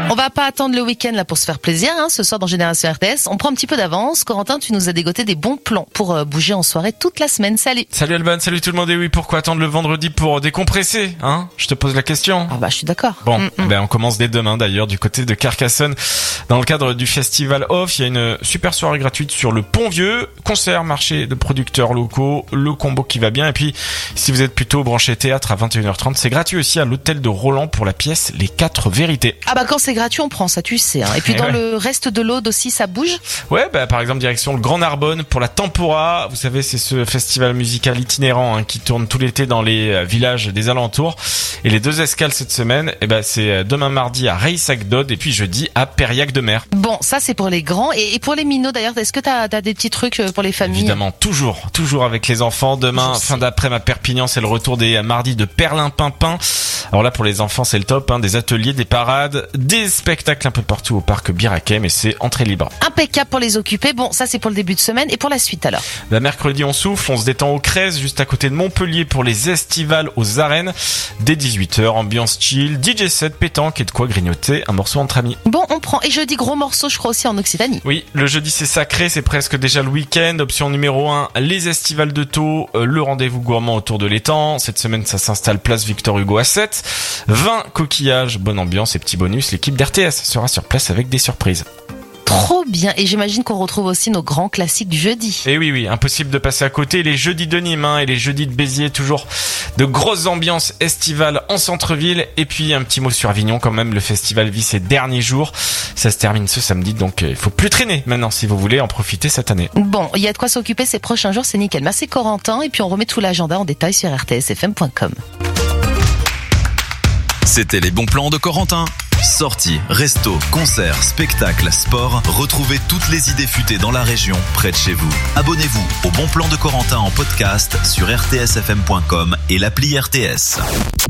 On va pas attendre le week-end là pour se faire plaisir, ce soir dans Génération RTS. On prend un petit peu d'avance. Corentin, tu nous as dégoté des bons plans pour bouger en soirée toute la semaine. Salut. Salut Alban, salut tout le monde. Et oui, pourquoi attendre le vendredi pour décompresser, Je te pose la question. Ah bah, je suis d'accord. Bon, on commence dès demain d'ailleurs du côté de Carcassonne. Dans le cadre du festival Off, il y a une super soirée gratuite sur le Pont-Vieux. Concert, marché de producteurs locaux, le combo qui va bien. Et puis, si vous êtes plutôt branché théâtre à 21h30, c'est gratuit aussi à l'hôtel de Roland pour la pièce Les 4 Vérités. Ah bah, quand c'est gratuit, on prend ça, tu sais. Et puis le reste de l'Aude aussi, ça bouge? Ouais, par exemple, direction le Grand Narbonne pour la Tempora. Vous savez, c'est ce festival musical itinérant qui tourne tout l'été dans les villages des alentours. Et les 2 escales cette semaine, c'est demain mardi à Reissac-d'Aude et puis jeudi à Périac-de-Mer. Bon, ça c'est pour les grands. Et pour les minots d'ailleurs, est-ce que t'as des petits trucs pour les familles? Évidemment, toujours avec les enfants. Demain, fin d'après-midi à Perpignan, c'est le retour des mardis de Perlimpinpin. Alors là, pour les enfants, c'est le top, des ateliers, des parades, des spectacles un peu partout au parc Birakem et c'est entrée libre. Impeccable pour les occupés. Bon, ça c'est pour le début de semaine. Et pour la suite alors? Mercredi, on souffle, on se détend au Crèze, juste à côté de Montpellier pour les estivales aux arènes. Dès 18h, ambiance chill, DJ set, pétanque et de quoi grignoter un morceau entre amis. Bon, on prend. Et jeudi, gros morceau, je crois aussi en Occitanie. Oui, le jeudi c'est sacré, c'est presque déjà le week-end. Option numéro 1, les estivales de Thau, le rendez-vous gourmand autour de l'étang. Cette semaine, ça s'installe place Victor Hugo à 7. 20 coquillages, bonne ambiance et petit bonus, l'équipe d'RTS sera sur place avec des surprises. Trop bien. Et j'imagine qu'on retrouve aussi nos grands classiques du jeudi. Et oui, impossible de passer à côté. Les jeudis de Nîmes et les jeudis de Béziers, toujours de grosses ambiances estivales en centre-ville. Et puis un petit mot sur Avignon quand même, le festival vit ses derniers jours. Ça se termine ce samedi, donc il faut plus traîner maintenant si vous voulez en profiter cette année. Bon, il y a de quoi s'occuper ces prochains jours, c'est nickel. Merci Corentin. Et puis on remet tout l'agenda en détail sur rtsfm.com. C'était les bons plans de Corentin. Sorties, restos, concerts, spectacles, sport, retrouvez toutes les idées futées dans la région, près de chez vous. Abonnez-vous au Bon Plan de Corentin en podcast sur rtsfm.com et l'appli RTS.